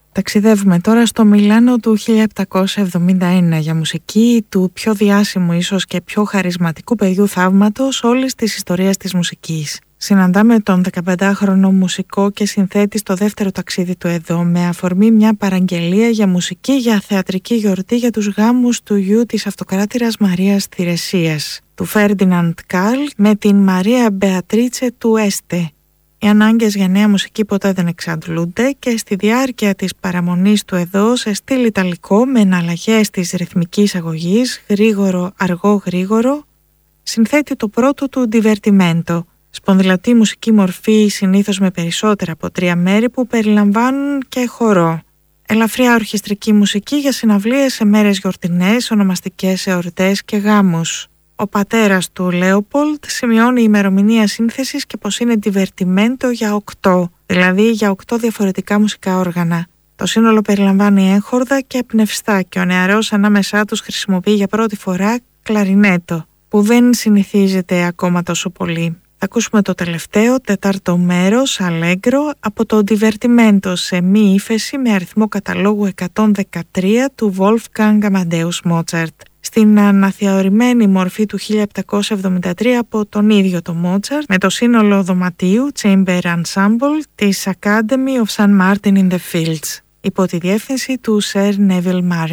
Ταξιδεύουμε τώρα στο Μιλάνο του 1771 για μουσική του πιο διάσημου ίσως και πιο χαρισματικού παιδιού θαύματος όλης της ιστορίας της μουσικής. Συναντάμε τον 15χρονο μουσικό και συνθέτη στο δεύτερο ταξίδι του εδώ με αφορμή μια παραγγελία για μουσική για θεατρική γιορτή για τους γάμους του γιου της αυτοκράτηρας Μαρίας Θηρεσίας, του Φέρντιναντ Καρλ με την Μαρία Μπεατρίτσε του Έστε. Οι ανάγκες για νέα μουσική ποτέ δεν εξαντλούνται και στη διάρκεια της παραμονής του εδώ σε στυλ ιταλικό με εναλλαγές της ρυθμικής αγωγής, γρήγορο, αργό, γρήγορο, συνθέτει το πρώτο του ντιβερτιμέντο, σπονδυλωτή μουσική μορφή συνήθως με περισσότερα από 3 μέρη που περιλαμβάνουν και χορό. Ελαφριά ορχιστρική μουσική για συναυλίες σε μέρες γιορτινές, ονομαστικές εορτές και γάμους. Ο πατέρας του Λέοπολτ σημειώνει η ημερομηνία σύνθεσης και πως είναι ντιβερτιμέντο για 8, δηλαδή για 8 διαφορετικά μουσικά όργανα. Το σύνολο περιλαμβάνει έγχορδα και πνευστά και ο νεαρός ανάμεσά τους χρησιμοποιεί για πρώτη φορά κλαρινέτο, που δεν συνηθίζεται ακόμα τόσο πολύ. Θα ακούσουμε το τελευταίο, 4ο μέρος, αλέγκρο, από το ντιβερτιμέντο σε μη ύφεση με αριθμό καταλόγου 113 του Wolfgang Amadeus Mozart, στην αναθεωρημένη μορφή του 1773 από τον ίδιο το Mozart, με το σύνολο δωματίου Chamber Ensemble της Academy of St. Martin in the Fields, υπό τη διεύθυνση του Sir Neville Marriner.